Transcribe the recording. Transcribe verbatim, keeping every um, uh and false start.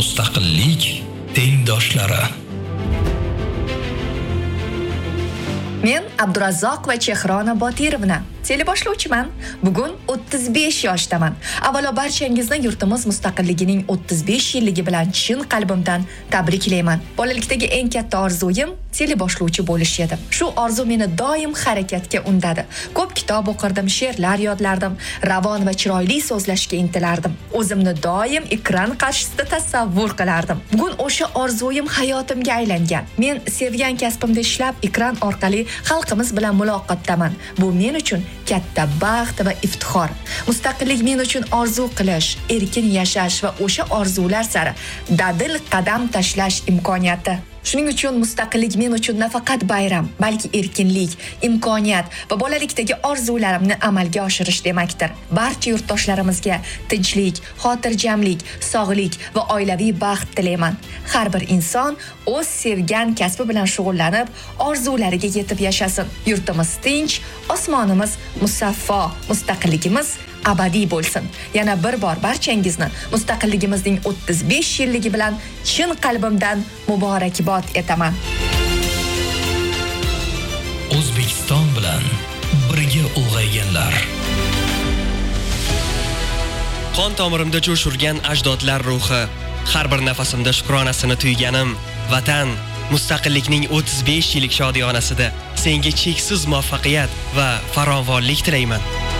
Mustaqillik tengdoshlari. Men Abdurazzoq va Chehrona Botirovna, teleboshlovchiman. Bugun o'ttiz besh yoshdaman. Avvalo barchangizni yurtimiz mustaqilligining o'ttiz besh yilligi bilan chin qalbimdan tabriklayman. Bolalikdagi eng katta orzuyim teleboshlovchi bo'lish edi. Shu orzu meni doim harakatga undadi. Ko'p kitob o'qirdim, she'rlar yodlardim, ravon va chiroyli so'zlashga intilardim. O'zimni doim ekran qarshisida tasavvur qilardim. Bugun o'sha orzuyim hayotimga aylangan. Men sevgan kasbimda ishlab, ekran orqali xalqimiz bilan muloqotdaman. Bu men uchun katta baxt va iftixor. Mustaqillik men uchun orzu qilish, erkin yashash va o'sha orzular sari dadil qadam tashlash imkoniyati. Shuning uchun mustaqillik men uchun nafaqat bayram, balki erkinlik, imkoniyat va bolalikdagi orzularimni amalga oshirish demakdir. Barcha yurtdoshlarimizga tinchlik, xotirjamlik, sog'lik va oilaviy baxt tilayman. Har bir inson o'z sevgan kasbi bilan shug'ullanib, orzulariga yetib yashasin. Yurtimiz tinch, osmonimiz musaffo, mustaqilligimiz abadiy bo'lsin. Yana bir bor barchangizni mustaqilligimizning o'ttiz besh yilligi bilan chin qalbimdan muborakbod etaman. O'zbekiston bilan birga ulg'ayganlar. Qon tomirimda jo'sh urgan ajdodlar ruhi, har bir nafasimda shukronasini tuyganim, vatan mustaqillikning o'ttiz besh yillik shodiyonasida senga cheksiz muvaffaqiyat va farovonlik tilayman.